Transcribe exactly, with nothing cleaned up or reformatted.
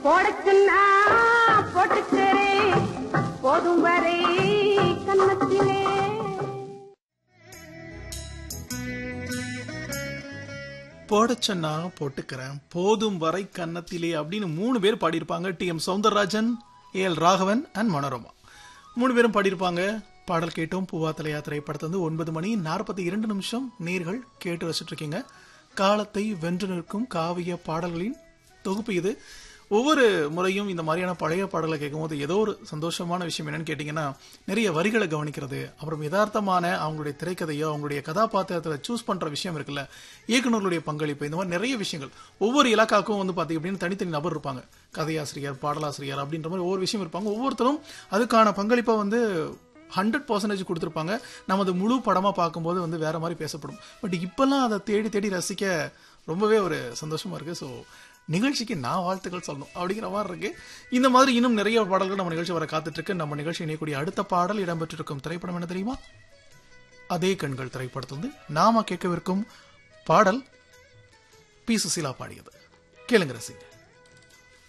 போடச்சுன்னா போட்டுக்கிறேன் போதும் வரை கன்னத்திலே. போடச்சன்னா போட்டுக்கிறேன் போதும் வரை கன்னத்திலே அப்படின்னு மூணு பேர் பாடியிருப்பாங்க. D M Soundararajan, A L Raghavan and Manorama மூணு பேரும் பாடியிருப்பாங்க. பாடல் கேட்டோம். பூவாத்தலையா திரைப்படத்தை வந்து ஒன்பது மணி நாற்பத்தி இரண்டு நிமிஷம் நேர்கள் கேட்டு ரசிச்சுட்டு இருக்கீங்க. காலத்தை வென்று நிற்கும் காவிய பாடல்களின் தொகுப்பு இது. ஒவ்வொரு முறையும் இந்த மாதிரியான பழைய பாடல்களை கேட்கும்போது ஏதோ ஒரு சந்தோஷமான விஷயம் என்னன்னு கேட்டீங்கன்னா, நிறைய வரிகளை கவனிக்கிறது, அப்புறம் யதார்த்தமான அவங்களுடைய திரைக்கதையோ அவங்களுடைய கதாபாத்திரத்தை சூஸ் பண்ற விஷயம் இருக்குல்ல, இயக்குநர்களுடைய பங்களிப்பு, இந்த மாதிரி நிறைய விஷயங்கள். ஒவ்வொரு இலக்காக்கும் வந்து பாத்தீங்க அப்படின்னு தனித்தனி நபர் இருப்பாங்க. கதையாசிரியர், பாடலாசிரியர் அப்படின்ற மாதிரி ஒவ்வொரு விஷயம் இருப்பாங்க. ஒவ்வொருத்தரும் அதுக்கான பங்களிப்பை வந்து ஹண்ட்ரட் பர்சன்டேஜ் கொடுத்துருப்பாங்க. நம்ம அது முழு படமா பார்க்கும்போது வந்து வேற மாதிரி பேசப்படும். பட் இப்பெல்லாம் அதை தேடி தேடி ரசிக்க ரொம்பவே ஒரு சந்தோஷமா இருக்கு. ஸோ நிகழ்ச்சிக்கு நான் வாழ்த்துக்கள் சொல்லணும் அப்படிங்கிற மாதிரி இருக்கு. இந்த மாதிரி இன்னும் நிறைய பாடல்கள் நம்ம நிகழ்ச்சி வர காத்துட்டு இருக்கு. நம்ம நிகழ்ச்சி இணையக்கூடிய அடுத்த பாடல் இடம்பெற்றிருக்கும் திரைப்படம் என்ன தெரியுமா? அதே கண்கள் திரைப்படத்திலிருந்து நாம கேட்கவிருக்கும் பாடல் பி சுசீலா பாடியது. கேளுங்க ரசிங்க.